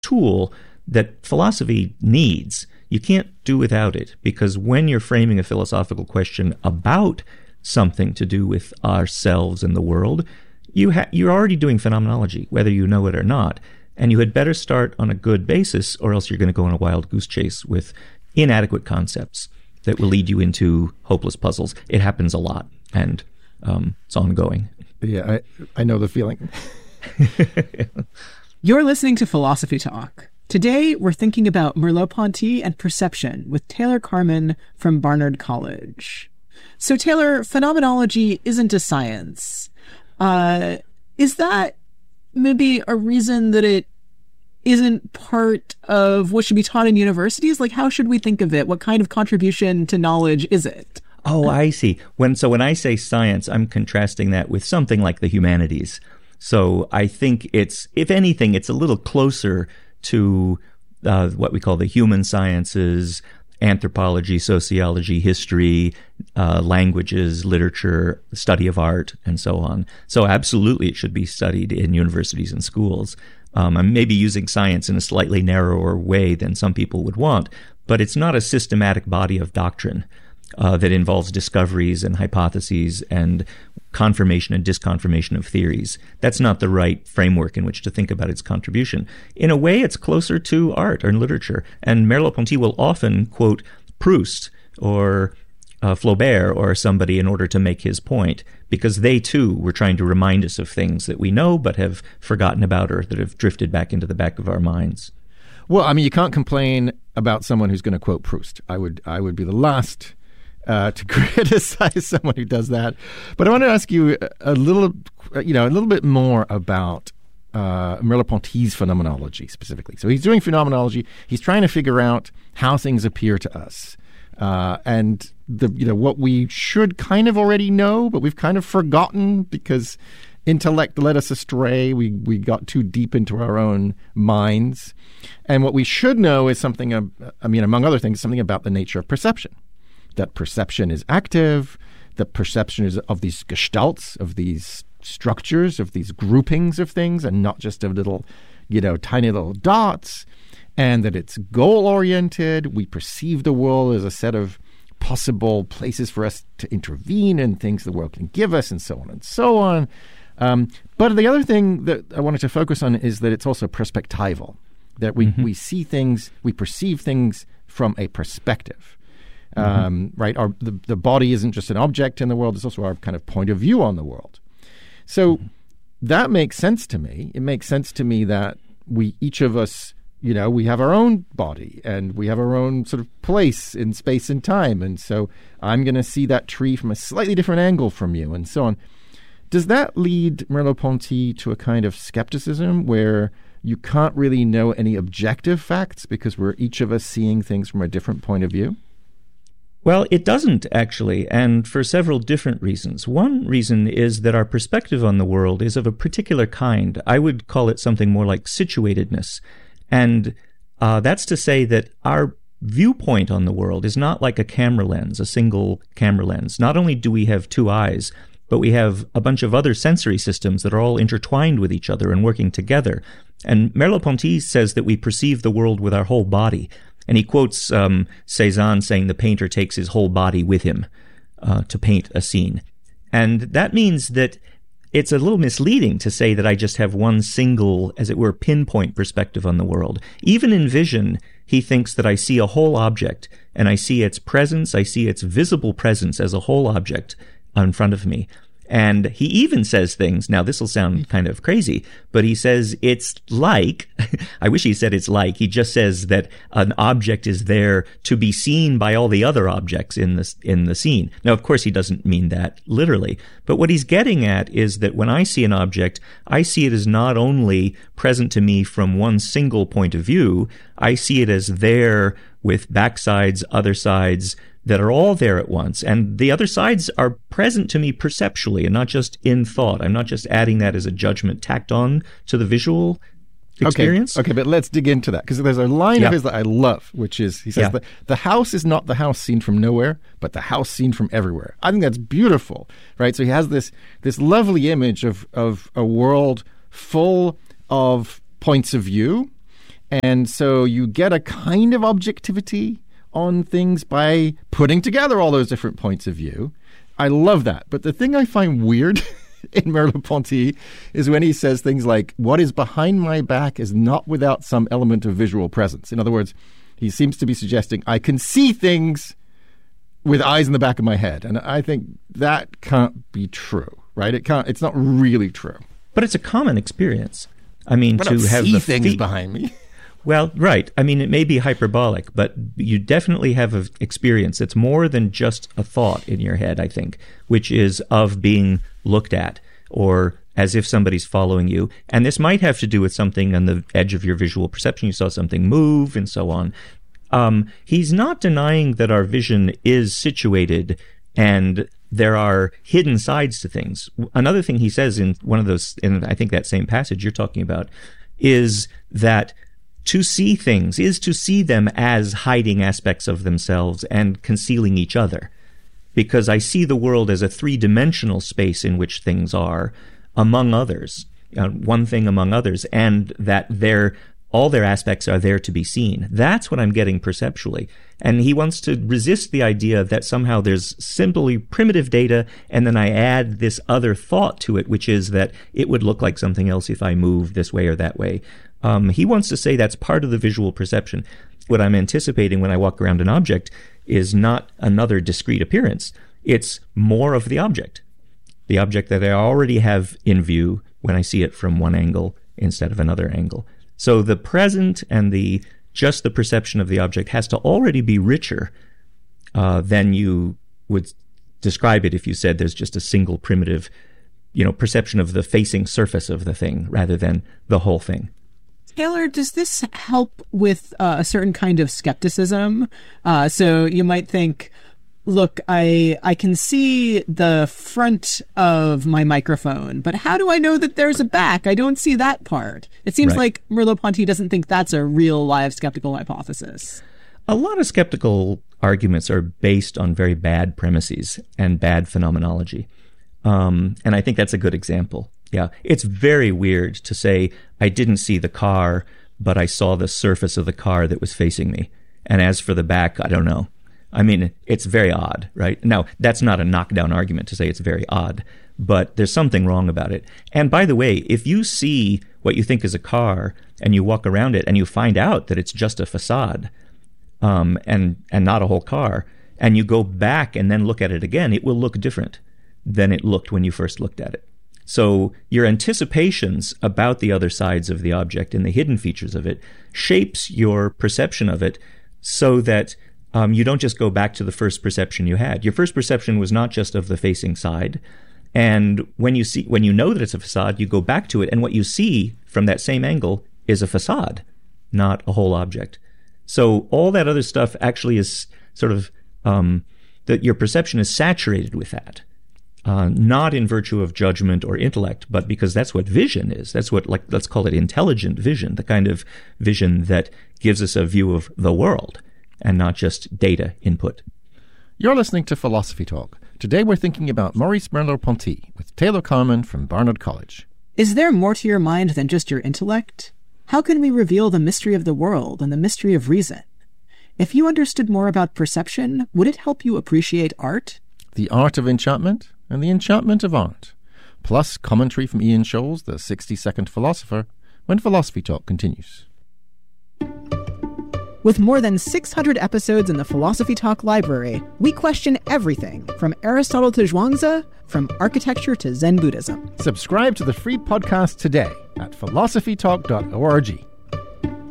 tool that philosophy needs. You can't do without it, because when you're framing a philosophical question about something to do with ourselves and the world, you're already doing phenomenology, whether you know it or not. And you had better start on a good basis, or else you're going to go on a wild goose chase with inadequate concepts that will lead you into hopeless puzzles. It happens a lot, and it's ongoing. Yeah, I know the feeling. You're listening to Philosophy Talk. Today, we're thinking about Merleau-Ponty and perception with Taylor Carman from Barnard College. So, Taylor, phenomenology isn't a science. Is that maybe a reason that it isn't part of what should be taught in universities? Like, how should we think of it? What kind of contribution to knowledge is it? Oh, I see. When I say science, I'm contrasting that with something like the humanities. So I think if anything, it's a little closer to what we call the human sciences, anthropology, sociology, history, languages, literature, study of art, and so on. So absolutely it should be studied in universities and schools. I'm maybe using science in a slightly narrower way than some people would want, but it's not a systematic body of doctrine that involves discoveries and hypotheses and confirmation and disconfirmation of theories. That's not the right framework in which to think about its contribution. In a way, it's closer to art or literature. And Merleau-Ponty will often quote Proust or Flaubert or somebody in order to make his point, because they too were trying to remind us of things that we know but have forgotten about or that have drifted back into the back of our minds. Well, I mean, you can't complain about someone who's going to quote Proust. I would be the last to criticize someone who does that. But I want to ask you a little bit more about Merleau-Ponty's phenomenology specifically. So he's doing phenomenology. He's trying to figure out how things appear to us, and what we should kind of already know, but we've kind of forgotten because intellect led us astray. We got too deep into our own minds, and what we should know is something. Among other things, something about the nature of perception. That perception is active, that perception is of these gestalts, of these structures, of these groupings of things, and not just of little, tiny little dots, and that it's goal-oriented. We perceive the world as a set of possible places for us to intervene and things the world can give us, and so on and so on. But the other thing that I wanted to focus on is that it's also perspectival, that we see things, we perceive things from a perspective. Right? The body isn't just an object in the world, it's also our kind of point of view on the world. So that makes sense to me. It makes sense to me that each of us, we have our own body and we have our own sort of place in space and time. And so I'm going to see that tree from a slightly different angle from you and so on. Does that lead Merleau-Ponty to a kind of skepticism where you can't really know any objective facts because we're each of us seeing things from a different point of view? Well, it doesn't, actually, and for several different reasons. One reason is that our perspective on the world is of a particular kind. I would call it something more like situatedness. And that's to say that our viewpoint on the world is not like a camera lens, a single camera lens. Not only do we have two eyes, but we have a bunch of other sensory systems that are all intertwined with each other and working together. And Merleau-Ponty says that we perceive the world with our whole body. And he quotes Cézanne saying the painter takes his whole body with him to paint a scene. And that means that it's a little misleading to say that I just have one single, as it were, pinpoint perspective on the world. Even in vision, he thinks that I see a whole object, and I see its presence, I see its visible presence as a whole object in front of me. And he even says things, now this will sound kind of crazy, but he says it's like, I wish he said it's like, he just says that an object is there to be seen by all the other objects in the scene. Now, of course, he doesn't mean that literally, but what he's getting at is that when I see an object, I see it as not only present to me from one single point of view, I see it as there with backsides, other sides, that are all there at once. And the other sides are present to me perceptually and not just in thought. I'm not just adding that as a judgment tacked on to the visual experience. Okay, but let's dig into that, because there's a line of his that I love, which is, he says, the house is not the house seen from nowhere, but the house seen from everywhere. I think that's beautiful, right? So he has this lovely image of a world full of points of view, And so you get a kind of objectivity on things by putting together all those different points of view. I love that. But the thing I find weird in Merleau-Ponty is when he says things like, what is behind my back is not without some element of visual presence. In other words, he seems to be suggesting I can see things with eyes in the back of my head. And I think that can't be true, right? It's not really true. But it's a common experience. I mean, I to don't have see the things feet behind me. Well, right. I mean, it may be hyperbolic, but you definitely have an experience that's more than just a thought in your head, I think, which is of being looked at or as if somebody's following you. And this might have to do with something on the edge of your visual perception. You saw something move and so on. He's not denying that our vision is situated and there are hidden sides to things. Another thing he says in one of those, in I think that same passage you're talking about, is that to see things is to see them as hiding aspects of themselves and concealing each other. Because I see the world as a three-dimensional space in which things are, among others, one thing among others, and that all their aspects are there to be seen. That's what I'm getting perceptually. And he wants to resist the idea that somehow there's simply primitive data, and then I add this other thought to it, which is that it would look like something else if I moved this way or that way. He wants to say that's part of the visual perception. What I'm anticipating when I walk around an object is not another discrete appearance. It's more of the object that I already have in view when I see it from one angle instead of another angle. So the present and just the perception of the object has to already be richer than you would describe it if you said there's just a single primitive, perception of the facing surface of the thing rather than the whole thing. Taylor, does this help with a certain kind of skepticism? So you might think, look, I can see the front of my microphone, but how do I know that there's a back? I don't see that part. It seems like Merleau-Ponty doesn't think that's a real live skeptical hypothesis. A lot of skeptical arguments are based on very bad premises and bad phenomenology. And I think that's a good example. Yeah, it's very weird to say, I didn't see the car, but I saw the surface of the car that was facing me. And as for the back, I don't know. I mean, it's very odd, right? Now, that's not a knockdown argument to say it's very odd, but there's something wrong about it. And by the way, if you see what you think is a car and you walk around it and you find out that it's just a facade and not a whole car, and you go back and then look at it again, it will look different than it looked when you first looked at it. So your anticipations about the other sides of the object and the hidden features of it shapes your perception of it so that you don't just go back to the first perception you had. Your first perception was not just of the facing side. And when you know that it's a facade, you go back to it, and what you see from that same angle is a facade, not a whole object. So all that other stuff actually is sort of that your perception is saturated with that. Not in virtue of judgment or intellect, but because that's what vision is. That's what, let's call it intelligent vision, the kind of vision that gives us a view of the world and not just data input. You're listening to Philosophy Talk. Today we're thinking about Maurice Merleau-Ponty with Taylor Carman from Barnard College. Is there more to your mind than just your intellect? How can we reveal the mystery of the world and the mystery of reason? If you understood more about perception, would it help you appreciate art? The art of enchantment and the enchantment of art, plus commentary from Ian Scholes, the 60-second philosopher, when Philosophy Talk continues. With more than 600 episodes in the Philosophy Talk library, we question everything from Aristotle to Zhuangzi, from architecture to Zen Buddhism. Subscribe to the free podcast today at philosophytalk.org.